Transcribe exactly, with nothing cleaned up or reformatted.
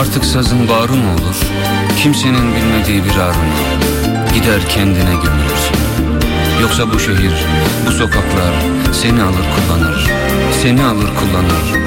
Artık sazın bağrı mı olur, kimsenin bilmediği bir ağrı mı? Gider kendine gömülürsün. Yoksa bu şehir, bu sokaklar seni alır kullanır, seni alır kullanır.